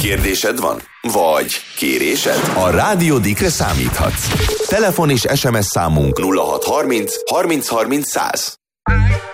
Kérdésed van? Vagy kérésed? A Rádió Dikre számíthatsz. Telefon és SMS számunk 0630 30 30 100.